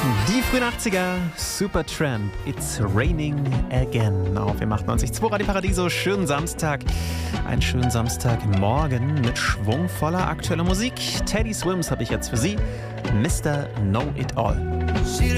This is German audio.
Die frühen 80er, Supertramp, It's Raining Again auf dem 98.2 Radio Paradiso. Schönen Samstag, einen schönen Samstagmorgen mit schwungvoller aktueller Musik. Teddy Swims habe ich jetzt für Sie, Mr. Know It All.